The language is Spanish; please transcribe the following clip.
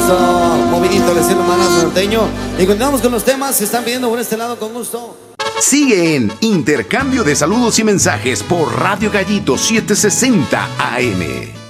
gusto, movimiento del estilo Madrazo Norteño. Y continuamos con los temas, se están pidiendo por este lado con gusto. Sigue en Intercambio de Saludos y Mensajes por Radio Gallito 760 AM.